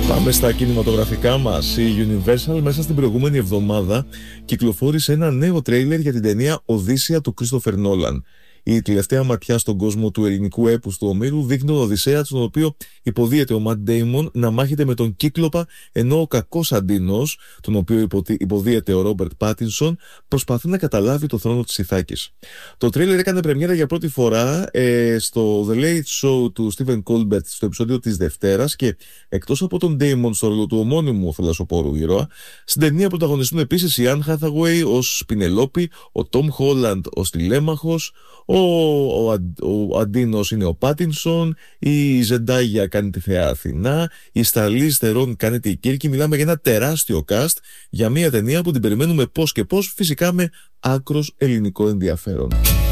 Πάμε στα κινηματογραφικά μας. Η Universal μέσα στην προηγούμενη εβδομάδα κυκλοφόρησε ένα νέο τρέιλερ για την ταινία Οδύσσεια του Christopher Nolan. Η τελευταία ματιά στον κόσμο του ελληνικού έπους του Ομήρου δείχνει τον Οδυσσέα, στον οποίο υποδίεται ο Matt Damon να μάχεται με τον Κύκλοπα, ενώ ο κακός Αντίνος, τον οποίο υποδίεται ο Ρόμπερτ Πάτινσον, προσπαθεί να καταλάβει το θρόνο της Ιθάκης. Το τρέιλερ έκανε πρεμιέρα για πρώτη φορά στο The Late Show του Stephen Colbert στο επεισόδιο της Δευτέρας, και εκτός από τον Damon στο ρόλο του ομώνυμου θαλασσοπόρου ήρωα, στην ταινία πρωταγωνιστούν επίσης η Anne Hathaway ως Πινελόπη, ο Tom Holland ως Τηλέμαχος, ο Αντίνος είναι ο Πάτινσον, η Ζεντάγια κάνει τη Θεά Αθηνά, η Σταρλίζ Θερόν κάνει τη Κύρκη. Μιλάμε για ένα τεράστιο cast για μια ταινία που την περιμένουμε πώς και πώς, φυσικά με άκρος ελληνικό ενδιαφέρον.